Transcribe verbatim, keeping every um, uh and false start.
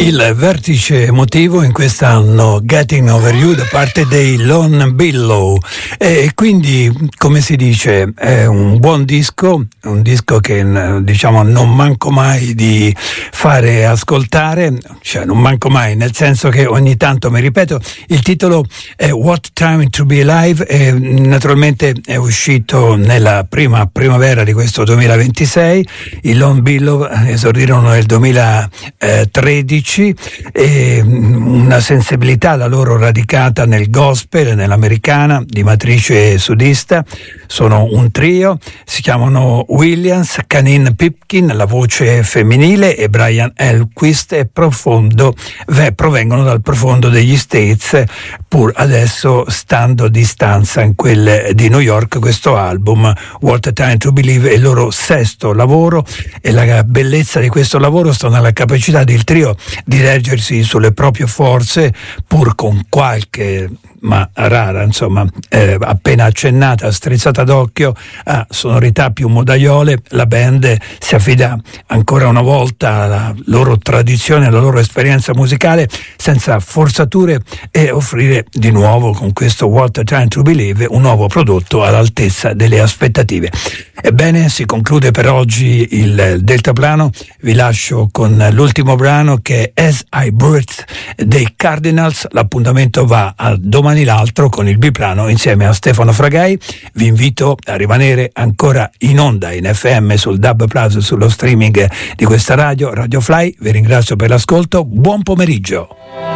Il vertice emotivo in quest'anno Getting Over You da parte dei Lone Billow, e quindi, come si dice, è un buon disco, un disco che diciamo non manco mai di fare ascoltare, cioè non manco mai nel senso che ogni tanto mi ripeto. Il titolo è What Time to Be Alive e naturalmente è uscito nella prima primavera di questo duemilaventisei. I Lone Billow esordirono nel duemilatredici e una sensibilità la loro radicata nel gospel, nell'americana di matrice sudista. Sono un trio, si chiamano Williams, Kanin Pipkin, la voce femminile, e Brian Elquist, e profondo, beh, provengono dal profondo degli States, pur adesso stando a distanza in quel di New York. Questo album, What a Time to Believe, è il loro sesto lavoro, e la bellezza di questo lavoro sta nella capacità del trio di reggersi sulle proprie forze, pur con qualche, ma rara, insomma, eh, appena accennata, strizzata d'occhio a sonorità più modaiole. La band si affida ancora una volta alla loro tradizione, alla loro esperienza musicale, senza forzature, e offrire di nuovo con questo What a Time to Believe un nuovo prodotto all'altezza delle aspettative. Ebbene, si conclude per oggi il Deltaplano. Vi lascio con l'ultimo brano, che è As I Breathe dei Cardinals. L'appuntamento va a domani l'altro con il biplano insieme a Stefano Fragai. Vi invito a rimanere ancora in onda in F M sul D A B Plus, sullo streaming di questa radio, Radio Fly. Vi ringrazio per l'ascolto, buon pomeriggio.